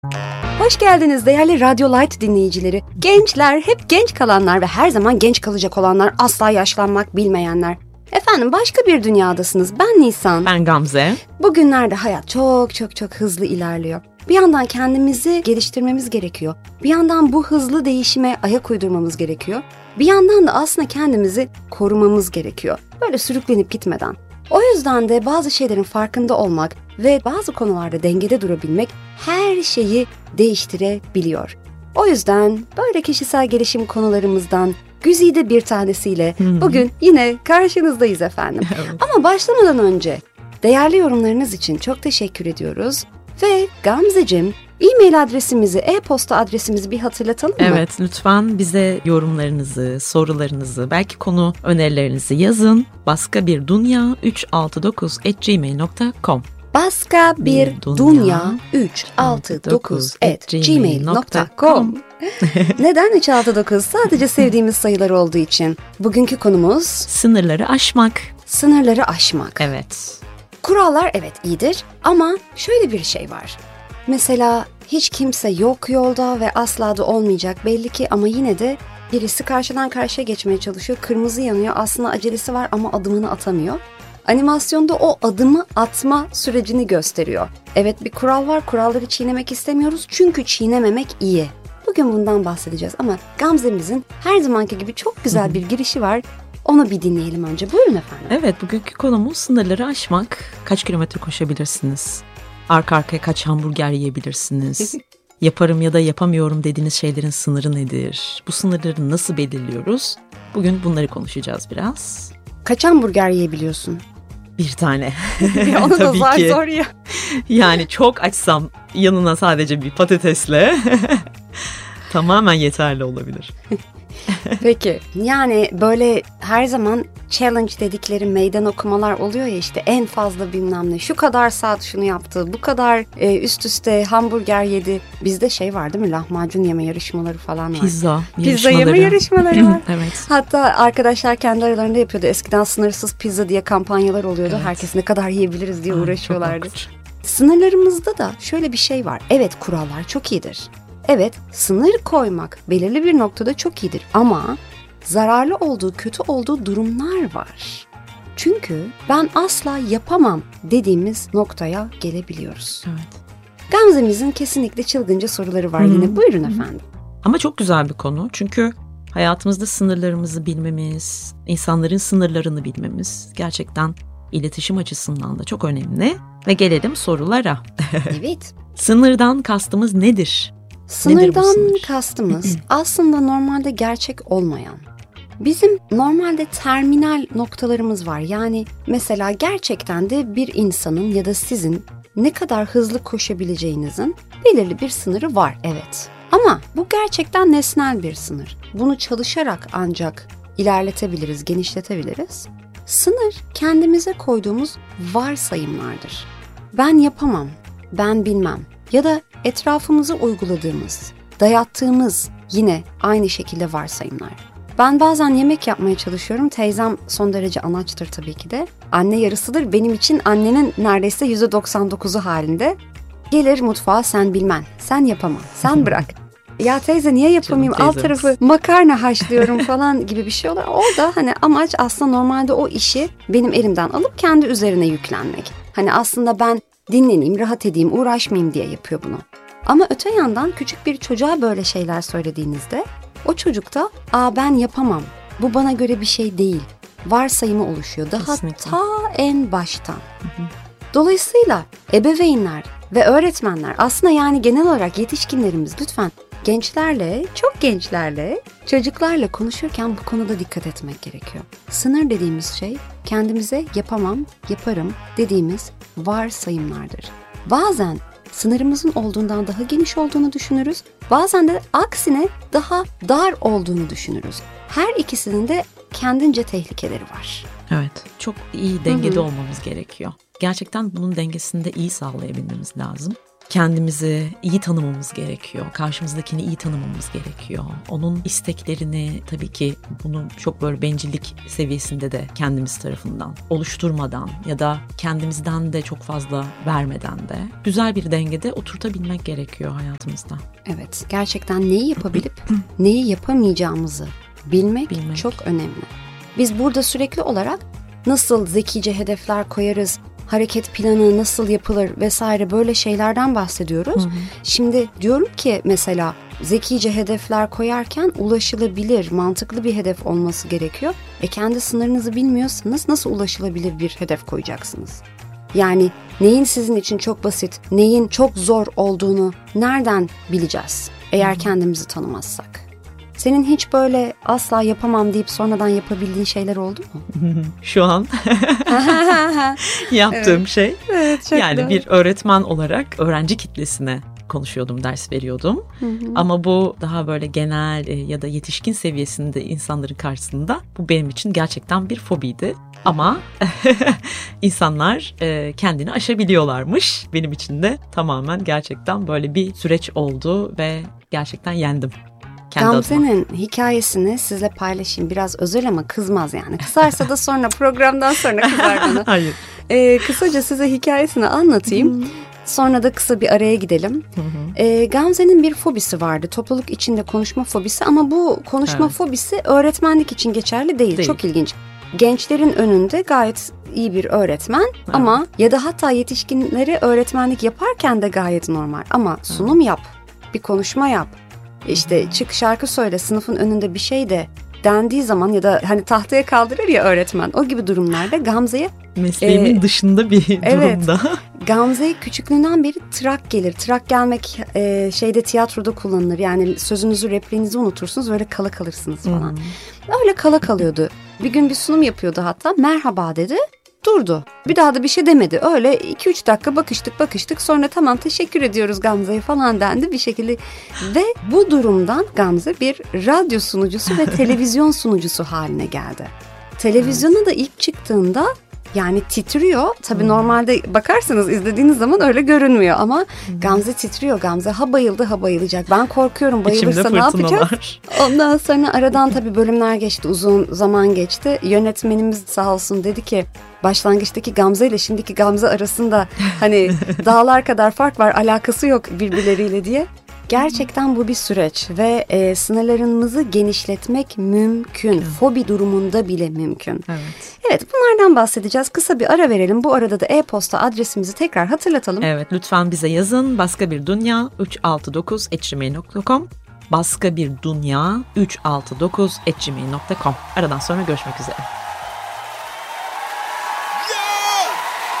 Hoş geldiniz değerli Radyo Light dinleyicileri. Gençler, hep genç kalanlar ve her zaman genç kalacak olanlar, asla yaşlanmak bilmeyenler. Efendim, başka bir dünyadasınız. Ben Nisan. Ben Gamze. Bugünlerde hayat çok hızlı ilerliyor. Bir yandan kendimizi geliştirmemiz gerekiyor. Bir yandan bu hızlı değişime ayak uydurmamız gerekiyor. Bir yandan da aslında kendimizi korumamız gerekiyor. Böyle sürüklenip gitmeden. O yüzden de bazı şeylerin farkında olmak ve bazı konularda dengede durabilmek her şeyi değiştirebiliyor. O yüzden böyle kişisel gelişim konularımızdan güzide bir tanesiyle bugün yine karşınızdayız efendim. Evet. Ama başlamadan önce değerli yorumlarınız için çok teşekkür ediyoruz. Ve Gamzeciğim, e-mail adresimizi, e-posta adresimizi bir hatırlatalım mı? Evet, lütfen bize yorumlarınızı, sorularınızı, belki konu önerilerinizi yazın. baskabirdunya369@gmail.com baskabirdunya369@gmail.com Neden 369? Sadece sevdiğimiz sayılar olduğu için. Bugünkü konumuz sınırları aşmak. Sınırları aşmak. Evet. Kurallar evet iyidir ama şöyle bir şey var. Mesela hiç kimse yok yolda ve asla da olmayacak belli ki ama yine de birisi karşıdan karşıya geçmeye çalışıyor. Kırmızı yanıyor, aslında acelesi var ama adımını atamıyor. Animasyonda o adımı atma sürecini gösteriyor. Evet, bir kural var, kuralları çiğnemek istemiyoruz çünkü çiğnememek iyi. Bugün bundan bahsedeceğiz ama Gamze'mizin her zamanki gibi çok güzel bir girişi var. Onu bir dinleyelim önce. Buyurun efendim. Evet, bugünkü konumuz sınırları aşmak. Kaç kilometre koşabilirsiniz? Arka arkaya kaç hamburger yiyebilirsiniz? Yaparım ya da yapamıyorum dediğiniz şeylerin sınırı nedir? Bu sınırları nasıl belirliyoruz? Bugün bunları konuşacağız biraz. Kaç hamburger yiyebiliyorsun? Bir tane. Onu da Tabii zor ya. Yani çok açsam yanına sadece bir patatesle tamamen yeterli olabilir. Peki, yani böyle her zaman challenge dedikleri meydan okumalar oluyor ya, işte en fazla bilmem ne, şu kadar saat şunu yaptı, bu kadar üst üste hamburger yedi. Bizde şey var değil mi, lahmacun yeme yarışmaları falan var. Pizza yeme yarışmaları var. Evet. Hatta arkadaşlar kendi aralarında yapıyordu. Eskiden sınırsız pizza diye kampanyalar oluyordu. Evet. Herkes ne kadar yiyebiliriz diye uğraşıyorlardı. Çok Sınırlarımızda da şöyle bir şey var. Evet, kurallar çok iyidir. Evet, sınır koymak belirli bir noktada çok iyidir ama zararlı olduğu, kötü olduğu durumlar var. Çünkü ben asla yapamam dediğimiz noktaya gelebiliyoruz. Evet. Gamze'mizin kesinlikle çılgınca soruları var yine. Buyurun efendim. Ama çok güzel bir konu. Çünkü hayatımızda sınırlarımızı bilmemiz, insanların sınırlarını bilmemiz gerçekten iletişim açısından da çok önemli. Ve gelelim sorulara. Evet. Sınırdan kastımız nedir? Sınırdan sınır? kastımız aslında normalde gerçek olmayan. Bizim normalde terminal noktalarımız var. Yani mesela gerçekten de bir insanın ya da sizin ne kadar hızlı koşabileceğinizin belirli bir sınırı var, evet. Ama bu gerçekten nesnel bir sınır. Bunu çalışarak ancak ilerletebiliriz, genişletebiliriz. Sınır kendimize koyduğumuz varsayımlardır. Ben yapamam, ben bilmem ya da etrafımıza uyguladığımız, dayattığımız yine aynı şekilde varsayımlar. Ben bazen yemek yapmaya çalışıyorum. Teyzem son derece anaçtır tabii ki de. Anne yarısıdır. Benim için annenin neredeyse %99'u halinde. Gelir mutfağa, sen bilmen, sen yapamam, sen bırak. Ya teyze niye yapamayayım, alt tarafı makarna haşlıyorum falan gibi bir şey olur. Orada hani amaç aslında normalde o işi benim elimden alıp kendi üzerine yüklenmek. Hani aslında ben dinleneyim, rahat edeyim, uğraşmayayım diye yapıyor bunu. Ama öte yandan küçük bir çocuğa böyle şeyler söylediğinizde o çocukta ben yapamam, bu bana göre bir şey değil varsayımı oluşuyor. Daha Kesinlikle. ta en baştan. Dolayısıyla ebeveynler ve öğretmenler aslında yani genel olarak yetişkinlerimiz lütfen gençlerle, çok gençlerle, çocuklarla konuşurken bu konuda dikkat etmek gerekiyor. Sınır dediğimiz şey kendimize yapamam, yaparım dediğimiz varsayımlardır. Bazen sınırımızın olduğundan daha geniş olduğunu düşünürüz. Bazen de aksine daha dar olduğunu düşünürüz. Her ikisinin de kendince tehlikeleri var. Evet, çok iyi dengede olmamız gerekiyor. Gerçekten bunun dengesini de iyi sağlayabilmemiz lazım. kendimizi iyi tanımamız gerekiyor. Karşımızdakini iyi tanımamız gerekiyor. Onun isteklerini tabii ki bunu çok böyle bencillik seviyesinde de kendimiz tarafından oluşturmadan ya da kendimizden de çok fazla vermeden de güzel bir dengede oturtabilmek gerekiyor hayatımızda. Evet, gerçekten neyi yapabilip neyi yapamayacağımızı bilmek çok önemli. Biz burada sürekli olarak nasıl zekice hedefler koyarız, hareket planı nasıl yapılır vesaire böyle şeylerden bahsediyoruz. Şimdi diyorum ki mesela zekice hedefler koyarken ulaşılabilir, mantıklı bir hedef olması gerekiyor. Kendi sınırınızı bilmiyorsanız nasıl ulaşılabilir bir hedef koyacaksınız? Yani neyin sizin için çok basit, neyin çok zor olduğunu nereden bileceğiz eğer kendimizi tanımazsak? Senin hiç böyle asla yapamam deyip sonradan yapabildiğin şeyler oldu mu? Şu an yaptığım şey yani doğru. Bir öğretmen olarak öğrenci kitlesine konuşuyordum, ders veriyordum. Ama bu daha böyle genel ya da yetişkin seviyesinde insanların karşısında bu benim için gerçekten bir fobiydi. Ama insanlar kendini aşabiliyorlarmış. Benim için de tamamen gerçekten böyle bir süreç oldu ve gerçekten yendim. Gamze'nin hikayesini sizle paylaşayım. Biraz özel ama kızmaz yani. Kızarsa da sonra programdan sonra kızar bana. Hayır. Kısaca size hikayesini anlatayım. Sonra da kısa bir araya gidelim. Gamze'nin bir fobisi vardı. Topluluk içinde konuşma fobisi ama bu konuşma fobisi öğretmenlik için geçerli değil. Çok ilginç. Gençlerin önünde gayet iyi bir öğretmen ama ya da hatta yetişkinleri öğretmenlik yaparken de gayet normal. Ama sunum yap, bir konuşma yap. İşte çık şarkı söyle, sınıfın önünde bir şey de dendiği zaman ya da hani tahtaya kaldırır ya öğretmen, o gibi durumlarda Gamze'ye mesleğimin dışında bir durumda. Gamze'ye küçüklüğünden beri trak gelir. Trak gelmek tiyatroda kullanılır. Yani sözünüzü, repliğinizi unutursunuz, öyle kala kalırsınız falan. Öyle kala kalıyordu. Bir gün bir sunum yapıyordu hatta. Merhaba dedi. Durdu. Bir daha da bir şey demedi. Öyle 2-3 dakika bakıştık. Sonra tamam teşekkür ediyoruz Gamze'ye falan dendi bir şekilde. Ve bu durumdan Gamze bir radyo sunucusu ve televizyon sunucusu haline geldi. Televizyona da ilk çıktığında yani titriyor. Tabii normalde bakarsanız izlediğiniz zaman öyle görünmüyor ama Gamze titriyor. Gamze ha bayıldı ha bayılacak. Ben korkuyorum, bayılırsa ne yapacağız? Ondan sonra aradan tabii bölümler geçti. Uzun zaman geçti. Yönetmenimiz sağ olsun dedi ki başlangıçtaki Gamze ile şimdiki Gamze arasında hani dağlar kadar fark var, alakası yok birbirleriyle diye. Gerçekten bu bir süreç ve sınırlarımızı genişletmek mümkün. Fobi durumunda bile mümkün. Evet, bunlardan bahsedeceğiz. Kısa bir ara verelim. Bu arada da e-posta adresimizi tekrar hatırlatalım. Evet, lütfen bize yazın. baskabirdünya369@gmail.com baskabirdünya369@gmail.com. Aradan sonra görüşmek üzere.